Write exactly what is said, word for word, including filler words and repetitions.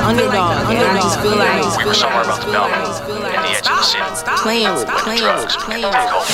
underdog, and I just feel like we were somewhere about the Beltway, in the edge of the city. playing with, playing with, playing with.